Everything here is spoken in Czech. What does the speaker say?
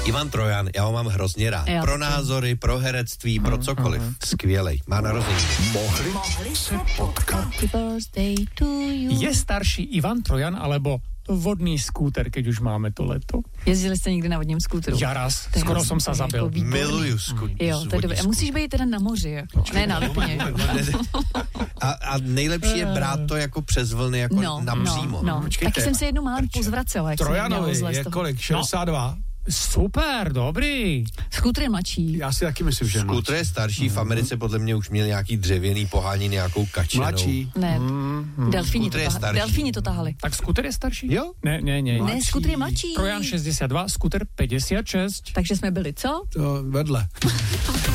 Ivan Trojan, já ho mám hrozně rád. Pro názory, pro herectví, pro cokoliv. Skvělej, má narozeniny. Mohli se potkat. Je starší Ivan Trojan alebo vodný skúter, keď už máme to leto? Jezdili jste někdy na vodním skúteru? Ja raz, skoro som sa zabil. Jako Miluju skúter. Jo, to je dobré. Musíš být teda na moři, jako. Ne na Lipně. A nejlepší je brát to jako přes vlny, jako napřímo. No. Taky jsem se jednou málem pozvracela. Trojanovi je kolik? 62? Super, dobrý. Skútr je mladší. Já si taky myslím, že Skútr je starší, v Americe podle mě už měl nějaký dřevěný pohání nějakou kačenou. mladší. Ne, delfíni to tahali. Tak skúter je starší? Jo? Ne. Ne, skútr je mladší. Trojan 62, skúter 56. Takže jsme byli, co? To vedle.